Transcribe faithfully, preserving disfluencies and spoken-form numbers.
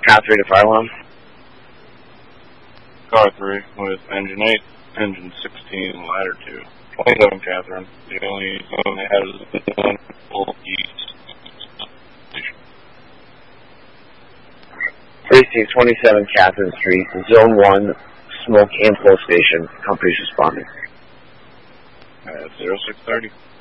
Car three to fire alarm. Car three with engine eight, engine sixteen, ladder two. twenty-seven Catherine. The only zone they have is one full east. Precinct twenty-seven Catherine Street, Zone one, smoke and pull station. Company's responding. Uh, zero six thirty.